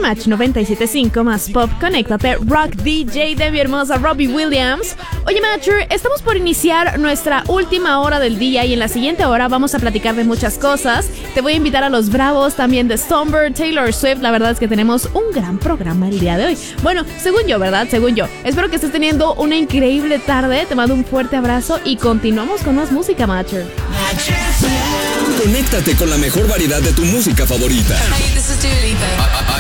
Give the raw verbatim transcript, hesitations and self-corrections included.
Match noventa y siete punto cinco más pop, conéctate, rock D J de mi hermosa Robbie Williams. Oye, Matcher, estamos por iniciar nuestra última hora del día y en la siguiente hora vamos a platicar de muchas cosas. Te voy a invitar a los Bravos, también de Stonebird, Taylor Swift. La verdad es que tenemos un gran programa el día de hoy. Bueno, según yo, ¿verdad? Según yo. Espero que estés teniendo una increíble tarde. Te mando un fuerte abrazo y continuamos con más música, Matcher. Conéctate con la mejor variedad de tu música favorita. Hey, this is Dua Lipa.